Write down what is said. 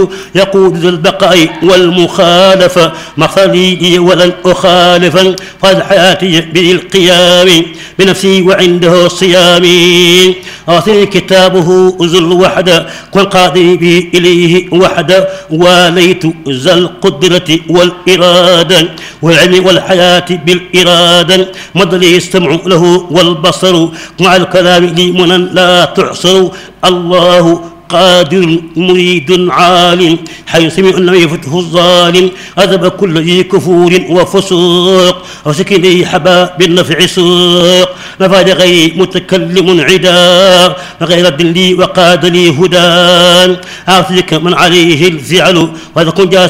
يقود ذو البقاء والمخالفة مخليدي ولن أخالفا فالحياة بالقيام بنفسي وعنده صيامي أعطي كتابه ذو الوحدة والقاضي به إليه وحدة واليت ذا القدرة والإرادة والعلم والحياة بالإرادة مد لي السمع له والبصر مع الكلام لي منا لا تعصر الله قادر مريد عالم حيث سمع لم يفته الظالم أذب كل ذي كفور وفسوق وسكني حبا بالنفع سوق نفى لغير متكلم عدا غير الدل وقاد لي هدى أعطيك من عليه الفعل وإذا كنت